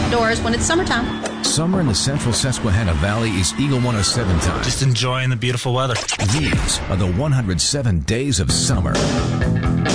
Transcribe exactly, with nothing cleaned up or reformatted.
outdoors when it's summertime. Summer in the central Susquehanna Valley is Eagle one oh seven time. Just enjoying the beautiful weather. These are the one hundred seven days of summer.